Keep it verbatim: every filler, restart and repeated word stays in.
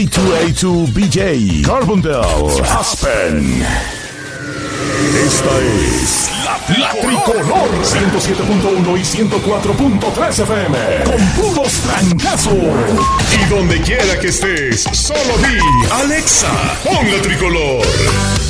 A dos A dos B J, Carbondale, Aspen. Esta es la, la Tricolor ciento siete punto uno y ciento cuatro punto tres F M con puros trancazos. Y donde quiera que estés, solo di Alexa, pon la Tricolor.